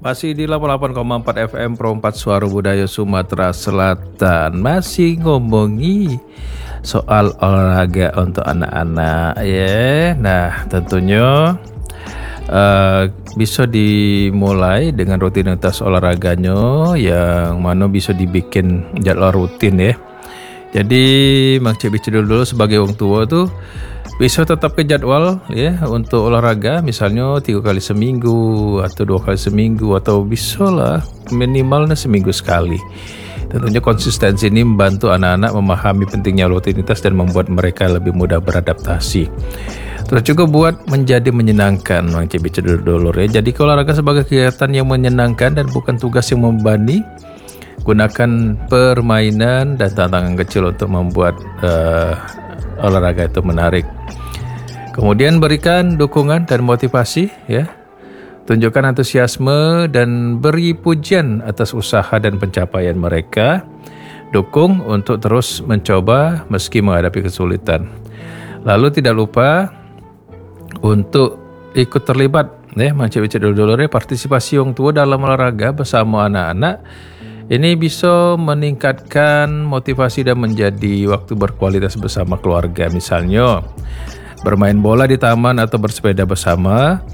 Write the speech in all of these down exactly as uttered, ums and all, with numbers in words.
Masih di delapan puluh delapan koma empat F M Pro empat Suara Budaya Sumatera Selatan. Masih ngomongi soal olahraga untuk anak-anak ya. Nah, tentunya uh, bisa dimulai dengan rutinitas olahraganya yang mana bisa dibikin jadwal rutin ya. Jadi Mang Cik bicara dulu sebagai orang tua tuh bisa tetap ke jadwal ya untuk olahraga, misalnya tiga kali seminggu atau dua kali seminggu atau bisa lah minimalnya seminggu sekali. Tentunya konsistensi ini membantu anak-anak memahami pentingnya rutinitas dan membuat mereka lebih mudah beradaptasi. Terus juga buat menjadi menyenangkan, Mang Cik bicara dulu ya. Jadi olahraga sebagai kegiatan yang menyenangkan dan bukan tugas yang membebani. Gunakan permainan dan tantangan kecil untuk membuat uh, olahraga itu menarik. Kemudian berikan dukungan dan motivasi ya. Tunjukkan antusiasme dan beri pujian atas usaha dan pencapaian mereka. Dukung untuk terus mencoba meski menghadapi kesulitan. Lalu tidak lupa untuk ikut terlibat ya, Mang Cik bicara dulu ya, partisipasi orang tua dalam olahraga bersama anak-anak. Ini bisa meningkatkan motivasi dan menjadi waktu berkualitas bersama keluarga. Misalnya bermain bola di taman atau bersepeda bersama.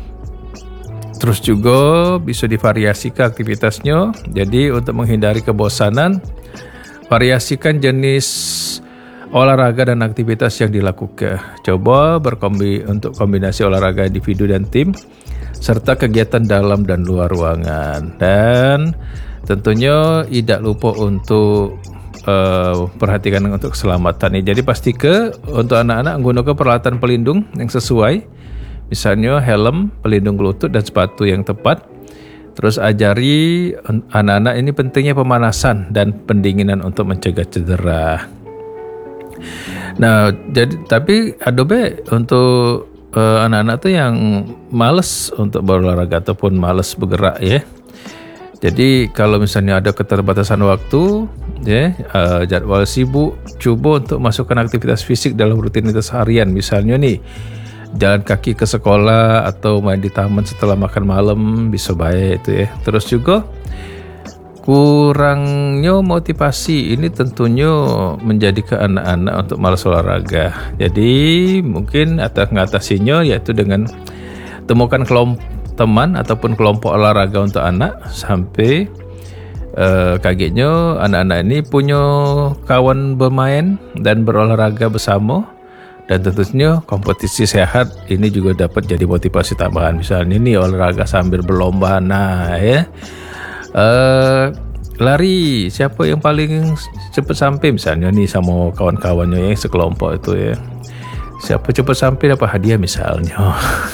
Terus juga bisa divariasikan aktivitasnya. Jadi untuk menghindari kebosanan, variasikan jenis olahraga dan aktivitas yang dilakukan. Coba berkombi untuk kombinasi olahraga individu dan tim, serta kegiatan dalam dan luar ruangan. Dan tentunya tidak lupa untuk uh, perhatikan untuk keselamatan ini. Jadi pasti ke untuk anak-anak menggunakan peralatan pelindung yang sesuai, misalnya helm, pelindung lutut dan sepatu yang tepat. Terus ajari anak-anak ini pentingnya pemanasan dan pendinginan untuk mencegah cedera. Nah, jadi tapi adobe untuk uh, anak-anak tuh yang malas untuk berolahraga ataupun malas bergerak ya. Jadi kalau misalnya ada keterbatasan waktu, ya, uh, jadwal sibuk, coba untuk masukkan aktivitas fisik dalam rutinitas harian. Misalnya nih, jalan kaki ke sekolah atau main di taman setelah makan malam bisa baik itu ya. Terus juga kurangnya motivasi ini tentunya menjadi ke anak-anak untuk malas olahraga. Jadi mungkin atas mengatasinya yaitu dengan temukan kelompok teman ataupun kelompok olahraga untuk anak sampai uh, kagetnya anak-anak ini punya kawan bermain dan berolahraga bersama, dan tentunya kompetisi sehat ini juga dapat jadi motivasi tambahan. Misalnya ini olahraga sambil berlomba, nah ya uh, lari siapa yang paling cepat sampai misalnya nih sama kawan-kawannya yang sekelompok itu ya, siapa cepat sampai dapat hadiah misalnya.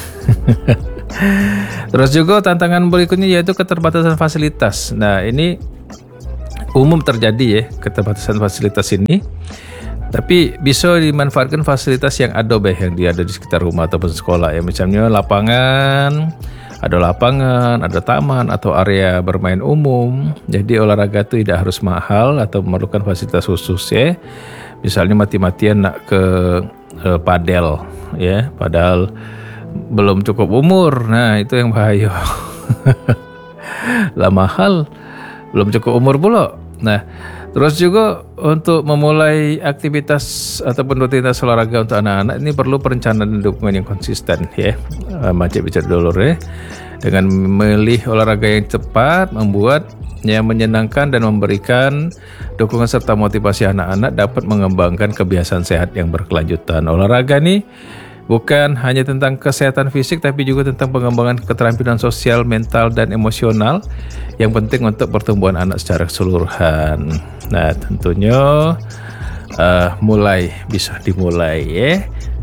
Terus juga tantangan berikutnya yaitu keterbatasan fasilitas. Nah ini umum terjadi ya keterbatasan fasilitas ini, tapi bisa dimanfaatkan fasilitas yang ada bah yang dia ada di sekitar rumah ataupun sekolah ya. Misalnya lapangan, ada lapangan, ada taman atau area bermain umum. Jadi olahraga itu tidak harus mahal atau memerlukan fasilitas khusus ya. Misalnya mati-matian nak ke eh, padel ya, padahal belum cukup umur. Nah itu yang bahaya. Lah mahal, belum cukup umur pula. Nah terus juga untuk memulai aktivitas ataupun rutinitas olahraga untuk anak-anak ini perlu perencanaan dan dukungan yang konsisten ya. Mang Cik bicara dulu ya. Dengan memilih olahraga yang cepat, membuat yang menyenangkan dan memberikan dukungan serta motivasi anak-anak dapat mengembangkan kebiasaan sehat yang berkelanjutan. Olahraga nih bukan hanya tentang kesehatan fisik, tapi juga tentang pengembangan keterampilan sosial, mental, dan emosional yang penting untuk pertumbuhan anak secara keseluruhan. Nah, tentunya uh, mulai bisa dimulai ya.